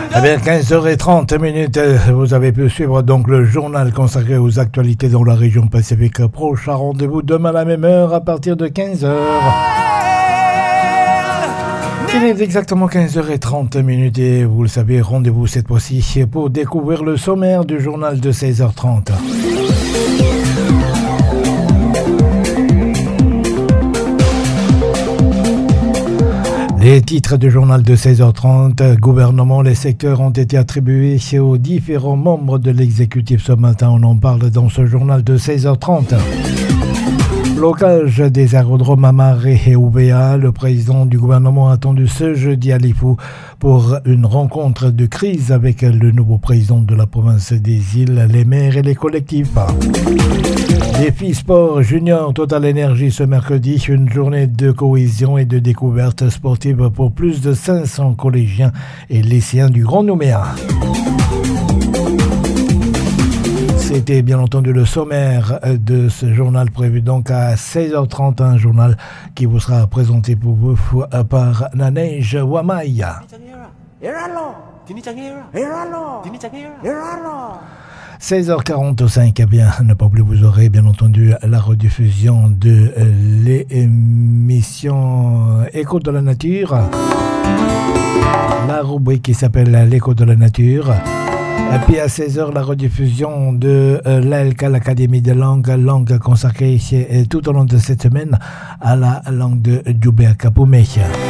Eh bien, 15h30, vous avez pu suivre donc le journal consacré aux actualités dans la région Pacifique. Prochain rendez-vous demain à la même heure à partir de 15h. Il est exactement 15h30 et vous le savez, rendez-vous cette fois-ci pour découvrir le sommaire du journal de 16h30. Les titres du journal de 16h30, gouvernement, les secteurs ont été attribués aux différents membres de l'exécutif ce matin. On en parle dans ce journal de 16h30. Blocage des aérodromes à Maré et Ouvéa. Le président du gouvernement a attendu ce jeudi à Lifou pour une rencontre de crise avec le nouveau président de la province des îles, les maires et les collectifs. Défi sport junior Total Énergie ce mercredi, une journée de cohésion et de découverte sportive pour plus de 500 collégiens et lycéens du Grand Nouméa. C'était bien entendu le sommaire de ce journal prévu donc à 16h30, un journal qui vous sera présenté pour vous par Nanej Wamaya. 16h45, eh bien, ne pas oublier, vous aurez bien entendu la rediffusion de l'émission Écho de la Nature, la rubrique qui s'appelle l'Écho de la Nature. Et puis à 16h, la rediffusion de l'ALCA, l'Académie des langues consacrée tout au long de cette semaine à la langue de Djoubert Kapoumé.